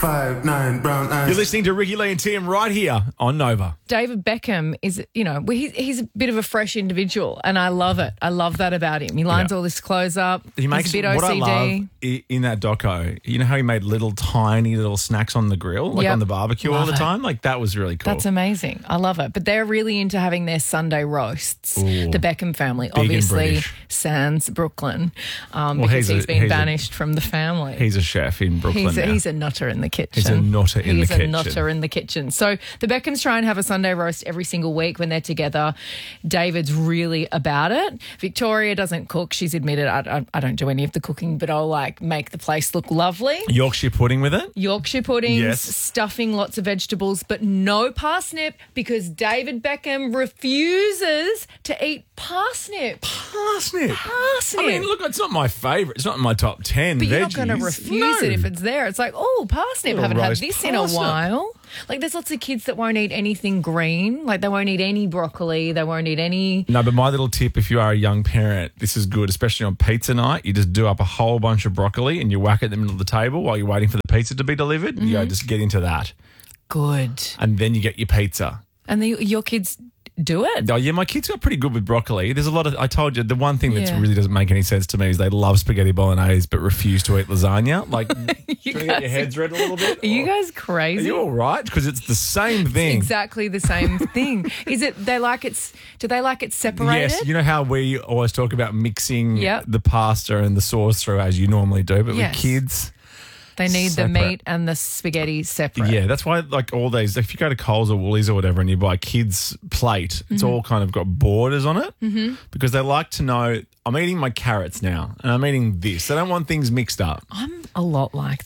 5'9" brown eyes. You're listening to Ricky Lee and Tim right here on Nova. David Beckham is, he's a bit of a fresh individual, and I love it. I love that about him. He lines all his clothes up. He makes He's a bit what OCD. I love in that doco. You know how he made tiny little snacks on the grill, like Yep. on the barbecue all Love the it. time. Like that was really cool. That's amazing. I love it. But they're really into having their Sunday roasts. Ooh. The Beckham family, and obviously, British. sans Brooklyn, because he's been banished from the family. He's a chef in Brooklyn. He's a nutter in the kitchen. He's a nutter in the kitchen. He's a nutter in the kitchen. So the Beckhams try and have a Sunday roast every single week when they're together. David's really about it. Victoria doesn't cook. She's admitted, I don't do any of the cooking, but I'll make the place look lovely. Yorkshire pudding with it? Yorkshire puddings, Yes. stuffing, lots of vegetables, but no parsnip because David Beckham refuses to eat parsnip. Parsnip. Parsnip. I mean, look, it's not my favourite. It's not in my top 10 But veggies. you're not going to refuse it if it's there. It's like, oh, parsnip. Little Haven't had roast this in a parsnip. while. Like, there's lots of kids that won't eat anything green. Like, they won't eat any broccoli. They won't eat any. No, but my little tip, if you are a young parent, this is good, especially on pizza night. You just do up a whole bunch of broccoli and you whack it in the middle of the table while you're waiting for the pizza to be delivered. You go, just get into that. Good. And then you get your pizza. And your kids do it? Oh, yeah, my kids got pretty good with broccoli. There's a lot of, I told you, the one thing that Yeah. really doesn't make any sense to me is they love spaghetti bolognese but refuse to eat lasagna. Like, trying to get your heads red a little bit? Are you guys Are crazy? you all right? Because it's the same thing. Exactly the same thing. Is it? Do they like it separated? Yes, you know how we always talk about mixing Yep. the pasta and the sauce through as you normally do, but Yes. with kids, They need the separate. meat and the spaghetti separate. yeah, that's why like all these, if you go to Coles or Woolies or whatever and you buy a kids' plate, it's all kind of got borders on it because they like to know, I'm eating my carrots now and I'm eating this. They don't want things mixed up. I'm a lot like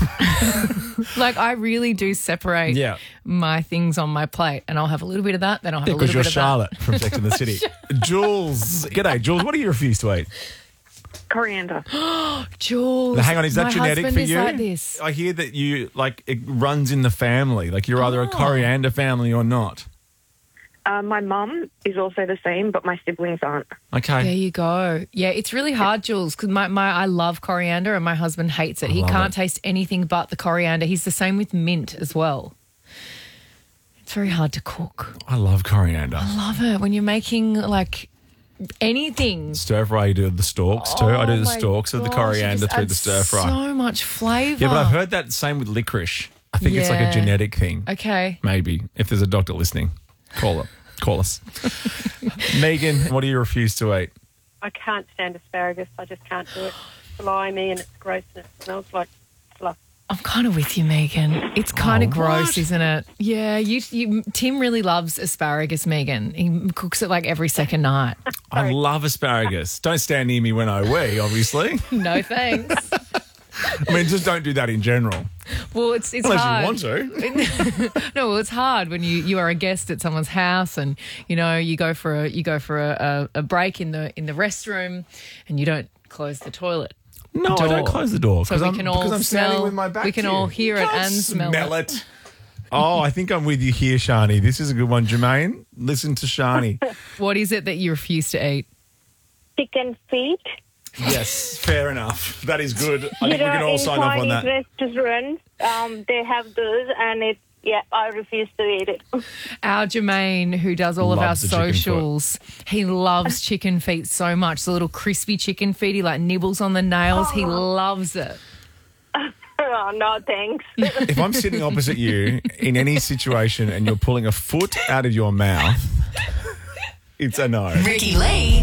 that. Like, I really do separate Yeah. my things on my plate, and I'll have a little bit of that, then I'll have a Because little you're bit of Charlotte from Sex and the City. Jules, g'day, Jules. What do you refuse to eat? Coriander. that. Jules, Now, hang on, is that my genetic husband for is you? like this. I hear that you it runs in the family. Like you're either a coriander family or not. My mum is also the same, but my siblings aren't. Okay. There you go. Yeah, it's really hard, Jules, because I love coriander and my husband hates it. He love can't it. taste anything but the coriander. He's the same with mint as well. It's very hard to cook. I love coriander. Love it when you're making like anything. Stir fry, you do the stalks too. I do Oh the my stalks of the gosh, it coriander just through the adds stir fry. So much flavour. Yeah, but I've heard that same with licorice. I think it's like a Yeah. genetic thing. Okay. Maybe. If there's a doctor listening, call us. Megan, what do you refuse to eat? I can't stand asparagus. I just can't do it. It's slimy and it's gross and it smells like fluff. I'm kind of with you, Megan. It's kind of gross, what? isn't it? Yeah, Tim really loves asparagus, Megan. He cooks it like every second night. I love asparagus. Don't stand near me when I wee, obviously. No thanks. I mean, just don't do that in general. Well, it's Unless hard. you want to. No, well, it's hard when you are a guest at someone's house and you go for a break in the restroom and you don't close the toilet. No, I don't close the door So because we can I'm all standing smell. with my back We can to you. all hear You it can't and smell it. Oh, I think I'm with you here, Shani. This is a good one, Jermaine. Listen to Shani. What is it that you refuse to eat? Chicken feet. Yes, fair enough. That is good. I You think we know, can all in sign off on that. Chinese restaurants, they have those, and I refuse to eat it. Our Jermaine, who does all of our Loves the chicken foot. socials, he loves chicken feet so much. The little crispy chicken feet, he like nibbles on the nails. He loves it. Oh, no, thanks. If I'm sitting opposite you in any situation and you're pulling a foot out of your mouth, it's a no. Ricky Lee